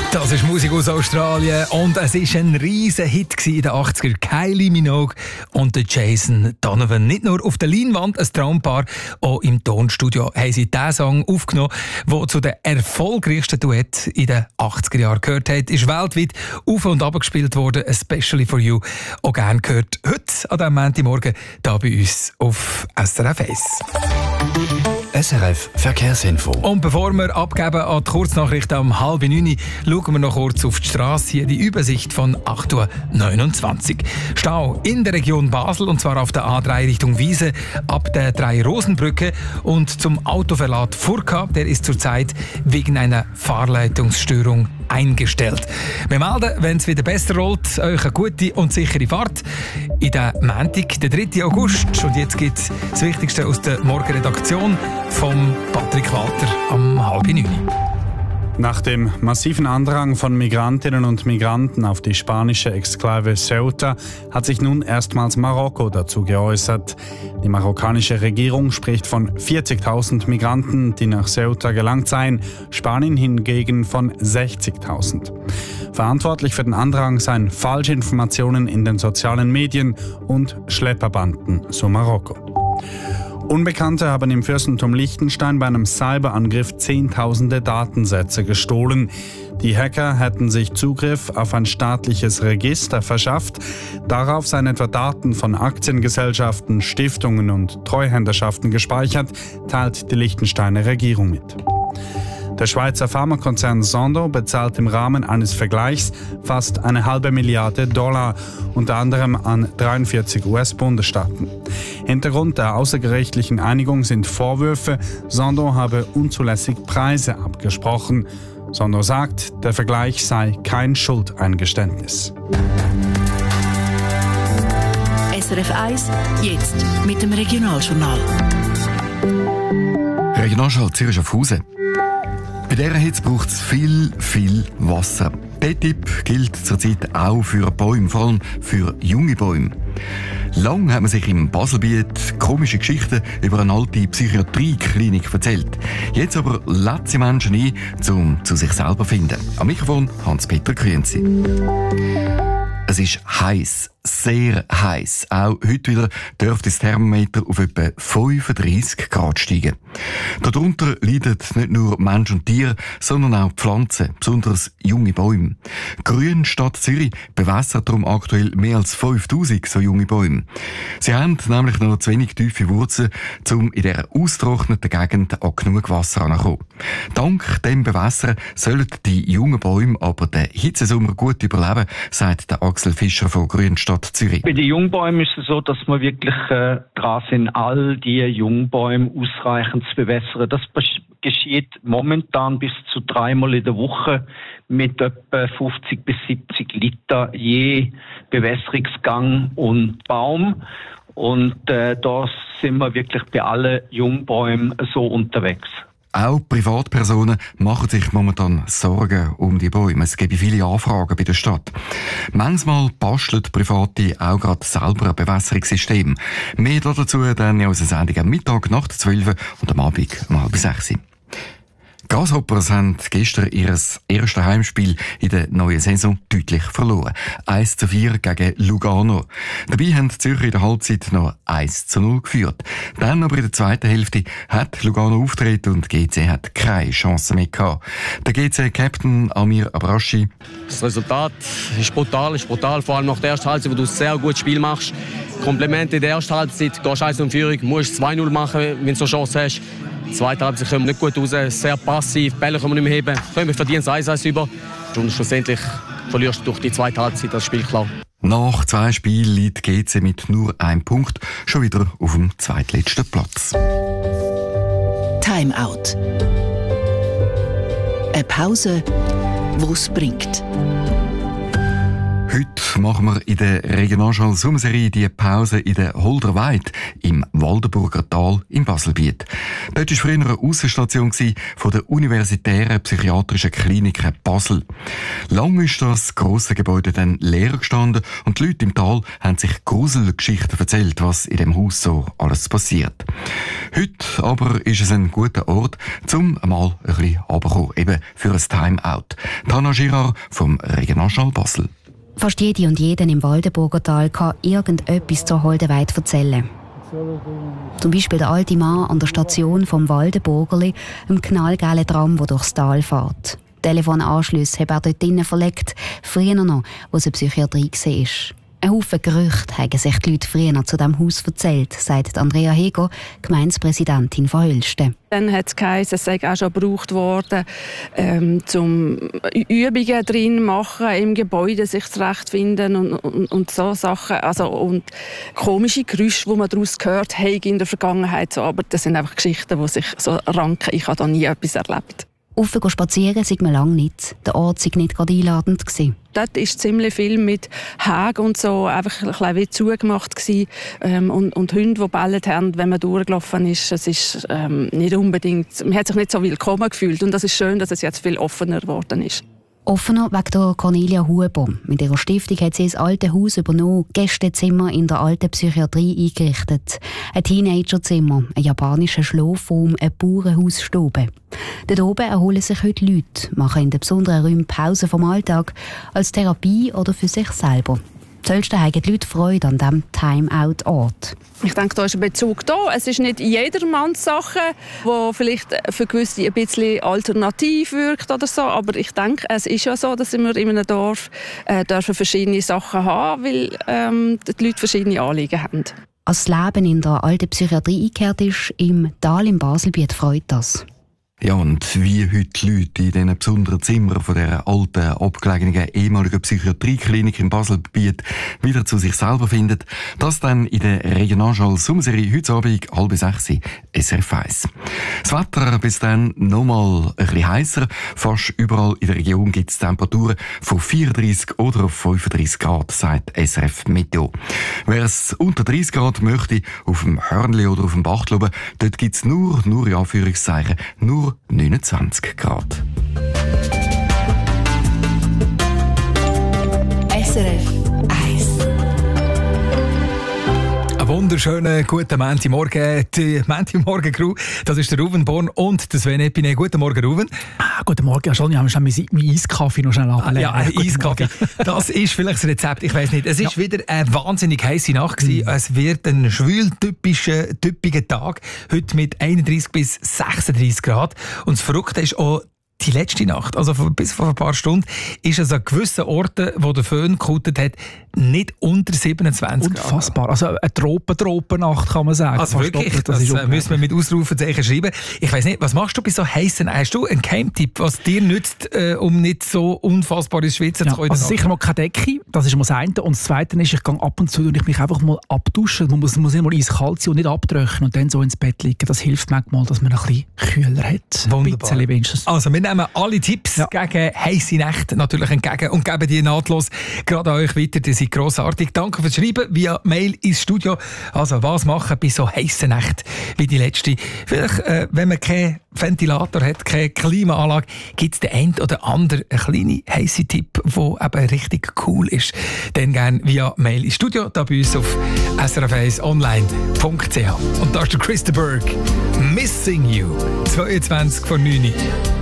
Das ist Musik aus Australien und es war ein riesen Hit in den 80er. Kylie Minogue und Jason Donovan. Nicht nur auf der Leinwand ein Traumpaar, auch im Tonstudio haben sie diesen Song aufgenommen, der zu den erfolgreichsten Duetten in den 80er Jahren gehört hat. Ist weltweit auf und ab gespielt worden, especially for you. Auch gerne gehört heute an diesem Montagmorgen hier bei uns auf SRF 1. SRF Verkehrsinfo. Und bevor wir abgeben an die Kurznachrichten um 8:30, schauen wir noch kurz auf die Straße. Hier die Übersicht von 8:29 Uhr. Stau in der Region Basel, und zwar auf der A3 Richtung Wiese ab der 3-Rosenbrücke. Und zum Autoverlad Furka, der ist zurzeit wegen einer Fahrleitungsstörung eingestellt. Wir melden, wenn es wieder besser rollt, euch eine gute und sichere Fahrt. In der Montag, der 3. August. Und jetzt gibt es das Wichtigste aus der Morgenredaktion von Patrick Walter am 8:30. Nach dem massiven Andrang von Migrantinnen und Migranten auf die spanische Exklave Ceuta hat sich nun erstmals Marokko dazu geäußert. Die marokkanische Regierung spricht von 40.000 Migranten, die nach Ceuta gelangt seien, Spanien hingegen von 60.000. Verantwortlich für den Andrang seien Falschinformationen in den sozialen Medien und Schlepperbanden, so Marokko. Unbekannte haben im Fürstentum Liechtenstein bei einem Cyberangriff Zehntausende Datensätze gestohlen. Die Hacker hätten sich Zugriff auf ein staatliches Register verschafft. Darauf seien etwa Daten von Aktiengesellschaften, Stiftungen und Treuhänderschaften gespeichert, teilt die Liechtensteiner Regierung mit. Der Schweizer Pharmakonzern Sandoz bezahlt im Rahmen eines Vergleichs fast $1,5 Milliarden, unter anderem an 43 US-Bundesstaaten. Hintergrund der außergerichtlichen Einigung sind Vorwürfe, Sandoz habe unzulässig Preise abgesprochen. Sandoz sagt, der Vergleich sei kein Schuldeingeständnis. SRF 1, jetzt mit dem Regionaljournal. Regionaljournal Zürich Schaffhausen. Bei dieser Hitze braucht es viel Wasser. Der Tipp gilt zurzeit auch für Bäume, vor allem für junge Bäume. Lang hat man sich im Baselbiet komische Geschichten über eine alte Psychiatrieklinik erzählt. Jetzt aber lädt sie Menschen ein, um zu sich selber zu finden. Am Mikrofon Hans-Peter Grünzi. Es ist heiß, sehr heiß. Auch heute wieder dürfte das Thermometer auf etwa 35 Grad steigen. Darunter leiden nicht nur Mensch und Tier, sondern auch Pflanzen, besonders junge Bäume. Grün Stadt Zürich bewässert darum aktuell mehr als 5000 so junge Bäume. Sie haben nämlich noch zu wenig tiefe Wurzeln, um in dieser ausgetrockneten Gegend an genug Wasser heranzukommen. Dank dem Bewässern sollen die jungen Bäume aber den Hitzesommer gut überleben, sagt der Axel Fischer von Grünstadt Zürich. Bei den Jungbäumen ist es so, dass wir wirklich dran sind, all die Jungbäume ausreichend zu bewässern. Das geschieht momentan bis zu 3-mal in der Woche mit etwa 50 bis 70 Liter je Bewässerungsgang und Baum. Und da sind wir wirklich bei allen Jungbäumen so unterwegs. Auch Privatpersonen machen sich momentan Sorgen um die Bäume. Es gibt viele Anfragen bei der Stadt. Manchmal basteln Private auch gerade selber ein Bewässerungssystem. Mehr dazu dann in unserer Sendung am Mittag nach 12 und am Abend um 5:30. Grasshoppers haben gestern ihr erstes Heimspiel in der neuen Saison deutlich verloren. 1:4 gegen Lugano. Dabei haben die Zürcher in der Halbzeit noch 1:0 geführt. Dann aber in der zweiten Hälfte hat Lugano aufgetreten und GC hat keine Chance mehr gehabt. Der GC-Captain Amir Abraschi. Das Resultat ist brutal, vor allem nach der ersten Halbzeit, wo du ein sehr gutes Spiel machst. Komplimente in der ersten Halbzeit, gehst 1 in Führung, musst 2-0 machen, wenn du so eine Chance hast. Die zweite Halbzeit kommen wir nicht gut raus, sehr passiv, Bälle können wir nicht mehr heben, wir verdienen 1-1 über. Und schlussendlich verlierst du durch die zweite Halbzeit das Spiel klar. Nach 2 Spielen liegt GC mit nur 1 Punkt schon wieder auf dem zweitletzten Platz. Timeout. Eine Pause, die es bringt. Heute machen wir in der Regionalschule Sommerserie die Pause in der Holderweide im Waldenburger Tal im Baselbiet. Dort war früher eine Aussenstation von der Universitären Psychiatrischen Klinik Basel. Lang ist das grosse Gebäude dann leer gestanden und die Leute im Tal haben sich Gruselgeschichten erzählt, was in dem Haus so alles passiert. Heute aber ist es ein guter Ort, um mal ein bisschen runterzukommen, eben für ein Timeout. Tana Girard vom Regionalschule Basel. Fast jede und jeden im Waldenburger Tal kann irgendetwas zur Holdenweide erzählen. Zum Beispiel der alte Mann an der Station vom Waldenburgerli, einem knallgelben Tram, der durchs Tal fährt. Telefonanschlüsse hat er dort drinnen verlegt, früher noch, wo es eine Psychiatrie war. Ein Haufen Gerüchte haben sich die Leute früher zu diesem Haus erzählt, sagt Andrea Heger, Gemeindepräsidentin von Hölsten. Dann hat es geheißen, es sei auch schon gebraucht worden, zum Übungen drin machen, im Gebäude sich zurechtfinden und so Sachen. Also, und komische Geräusche, die man daraus gehört hat in der Vergangenheit. So, aber das sind einfach Geschichten, die sich so ranken. Ich habe da nie etwas erlebt. Rauf spazieren sei man lange nicht. Der Ort sei nicht gerade einladend gewesen. Dort war ziemlich viel mit Hagen und so einfach ein bisschen wie zugemacht gewesen. Und Hunde, die gebellt haben, wenn man durchgelaufen ist. Es ist nicht unbedingt, man hat sich nicht so willkommen gefühlt. Und das ist schön, dass es jetzt viel offener geworden ist. Offener wegen der Cornelia Huber. Mit ihrer Stiftung hat sie das alte Haus übernommen, Gästezimmer in der alten Psychiatrie eingerichtet. Ein Teenagerzimmer, ein japanischer Schlafraum, eine Bauernhausstube. Dort oben erholen sich heute Leute, machen in den besonderen Räumen Pause vom Alltag, als Therapie oder für sich selber. Zuerst haben die Leute Freude an diesem Time-Out-Ort. Ich denke, da ist ein Bezug da. Es ist nicht jedermanns Sache, die vielleicht für gewisse ein bisschen alternativ wirkt oder so. Aber ich denke, es ist ja so, dass wir in einem Dorf dürfen verschiedene Sachen haben, weil die Leute verschiedene Anliegen haben. Als das Leben in der alten Psychiatrie eingekehrt ist, im Tal im Baselbiet, freut das. Ja, und wie heute die Leute in diesen besonderen Zimmern von dieser alten, abgelegenen ehemaligen Psychiatrieklinik im Baselbiet wieder zu sich selber finden, das dann in der Regionalschule Sommerserie heute Abend 5:30 SRF 1. Das Wetter bis dann nochmal ein bisschen heisser. Fast überall in der Region gibt es Temperaturen von 34 oder 35 Grad, sagt SRF Meteo. Wer es unter 30 Grad möchte, auf dem Hörnli oder auf dem Bachtloben, dort gibt es nur in Anführungszeichen, nur 29 Grad. SRF 1. Einen wunderschönen guten Montagmorgen, die Montagmorgen-Crew. Das ist der Ruben Born und der Sven Epine. Guten Morgen, Ruben. Guten Morgen, schon. Ich habe schon meinen Eiskaffee noch schnell abgelegt. Ja, ein Eiskaffee. Das ist vielleicht das Rezept, ich weiss nicht. Es ist wieder eine wahnsinnig heisse Nacht gewesen. Es wird ein schwül-typiger Tag. Heute mit 31 bis 36 Grad. Und das Verrückte ist auch, die letzte Nacht, also bis vor ein paar Stunden, ist es an gewissen Orten, wo der Föhn gekutet hat, nicht unter 27 Grad. Unfassbar. Also eine Tropennacht kann man sagen. Also wirklich, das müssen wir mit Ausrufezeichen schreiben. Ich weiss nicht, was machst du bei so heissen? Hast du einen Geheimtipp, was dir nützt, um nicht so unfassbar ins Schwitzen zu kommen? Also sicher mal keine Decke, das ist mal das eine. Und das Zweite ist, ich gehe ab und zu und ich mich einfach mal abduschen. Man muss immer eiskalt sein und nicht abtrocknen und dann so ins Bett liegen. Das hilft manchmal, dass man ein bisschen kühler hat. Wunderbar. Ein bisschen also wir nehmen alle Tipps gegen heisse Nächte natürlich entgegen und geben die nahtlos gerade an euch weiter. Die sind grossartig. Danke fürs Schreiben via Mail ins Studio. Also was machen bei so heissen Nächten wie die letzte? Vielleicht, wenn man keinen Ventilator hat, keine Klimaanlage, gibt es den einen oder anderen kleinen heissen Tipp, der eben richtig cool ist. Dann gerne via Mail ins Studio, da bei uns auf srf1online.ch. Und da ist der Christa Berg. Missing You. 22 vor 9 Uhr.